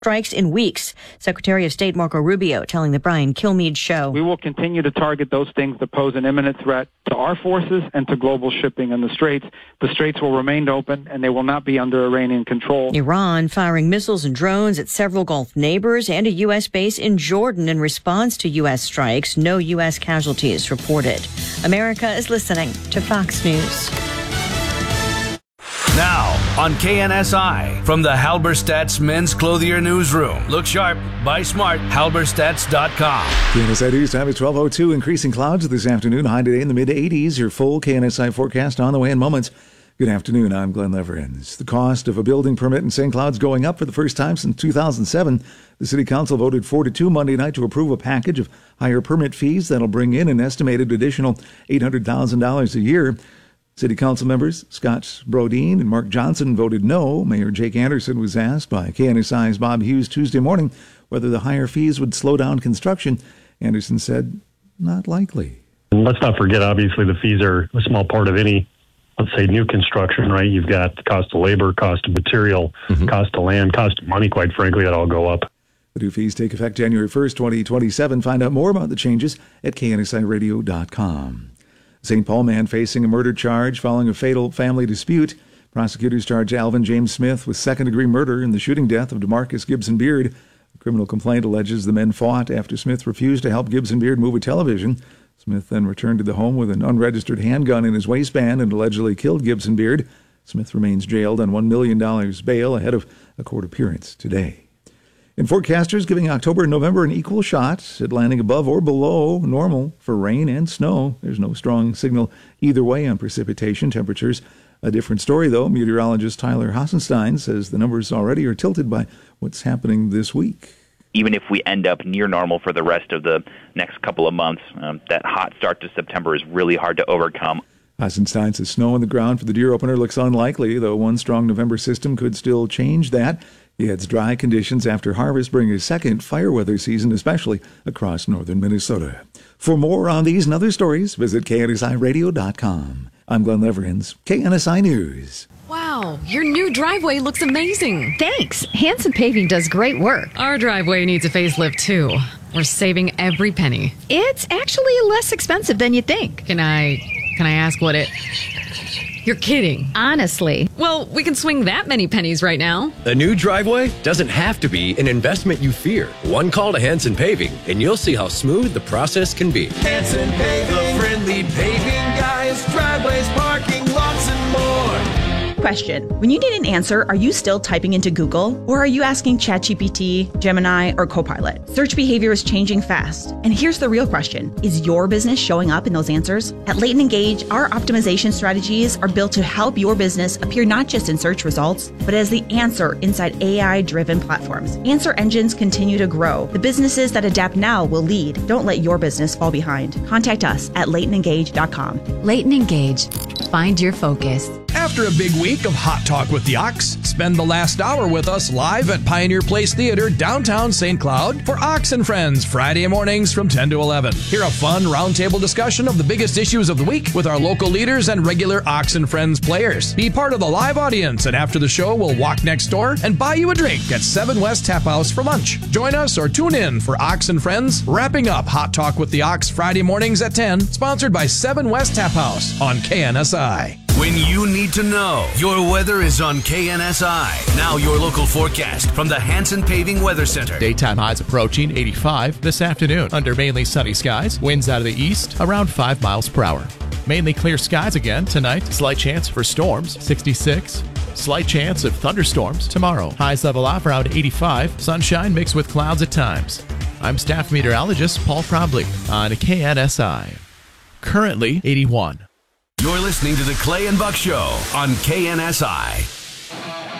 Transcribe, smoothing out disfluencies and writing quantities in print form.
strikes in weeks. Secretary of State Marco Rubio telling the Brian Kilmeade Show. We will continue to target those things that pose an imminent threat to our forces and to global shipping in the Straits. The Straits will remain open, and they will not be under Iranian control. Iran firing missiles and drones at several Gulf neighbors and a U.S. base in Jordan in response to U.S. strikes. No U.S. casualties reported. America is listening to Fox News. Now, on KNSI, from the Halberstadt's Men's Clothier Newsroom. Look sharp, buy smart, halberstats.com. KNSI News time is 12:02. Increasing clouds this afternoon. High today in the mid-80s. Your full KNSI forecast on the way in moments. Good afternoon. I'm Glenn Leverins. The cost of a building permit in St. Cloud's going up for the first time since 2007. The City Council voted 4-2 Monday night to approve a package of higher permit fees that'll bring in an estimated additional $800,000 a year. City Council members Scott Brodeen and Mark Johnson voted no. Mayor Jake Anderson was asked by KNSI's Bob Hughes Tuesday morning whether the higher fees would slow down construction. Anderson said, not likely. Let's not forget, obviously, the fees are a small part of any, let's say, new construction, right? You've got the cost of labor, cost of material, cost of land, cost of money, quite frankly, that all go up. The new fees take effect January 1st, 2027. Find out more about the changes at KNSIRadio.com. St. Paul man facing a murder charge following a fatal family dispute. Prosecutors charge Alvin James Smith with second-degree murder in the shooting death of DeMarcus Gibson Beard. A criminal complaint alleges the men fought after Smith refused to help Gibson Beard move a television. Smith then returned to the home with an unregistered handgun in his waistband and allegedly killed Gibson Beard. Smith remains jailed on $1 million bail ahead of a court appearance today. And forecasters giving October and November an equal shot at landing above or below normal for rain and snow. There's no strong signal either way on precipitation. Temperatures, a different story, though. Meteorologist Tyler Hassenstein says the numbers already are tilted by what's happening this week. Even if we end up near normal for the rest of the next couple of months, that hot start to September is really hard to overcome. Hassenstein says snow on the ground for the deer opener looks unlikely, though one strong November system could still change that. He adds dry conditions after harvest bring a second fire weather season, especially across northern Minnesota. For more on these and other stories, visit KNSIRadio.com. I'm Glenn Leverins, KNSI News. Wow, your new driveway looks amazing. Thanks. Hanson Paving does great work. Our driveway needs a facelift, too. We're saving every penny. It's actually less expensive than you think. Can I ask what it... You're kidding. Honestly. Well, we can swing that many pennies right now. A new driveway doesn't have to be an investment you fear. One call to Hanson Paving, and you'll see how smooth the process can be. Hanson Paving, the friendly paving guys, driveways, parking, lots and more. Question. When you need an answer, are you still typing into Google? Or are you asking ChatGPT, Gemini, or Copilot? Search behavior is changing fast. And here's the real question. Is your business showing up in those answers? At Leighton Engage, our optimization strategies are built to help your business appear not just in search results, but as the answer inside AI-driven platforms. Answer engines continue to grow. The businesses that adapt now will lead. Don't let your business fall behind. Contact us at LeightonEngage.com. Leighton Engage. Find your focus. After a big week of Hot Talk with the Ox, spend the last hour with us live at Pioneer Place Theater, downtown St. Cloud for Ox and Friends, Friday mornings from 10 to 11. Hear a fun roundtable discussion of the biggest issues of the week with our local leaders and regular Ox and Friends players. Be part of the live audience, and after the show, we'll walk next door and buy you a drink at 7 West Tap House for lunch. Join us or tune in for Ox and Friends, wrapping up Hot Talk with the Ox Friday mornings at 10, sponsored by 7 West Tap House on KNSI. When you need to know, your weather is on KNSI. Now your local forecast from the Hanson Paving Weather Center. Daytime highs approaching 85 this afternoon under mainly sunny skies. Winds out of the east around 5 miles per hour. Mainly clear skies again tonight. Slight chance for storms, 66. Slight chance of thunderstorms tomorrow. Highs level off around 85. Sunshine mixed with clouds at times. I'm staff meteorologist Paul Probley on KNSI. Currently 81. You're listening to the Clay and Buck Show on KNSI.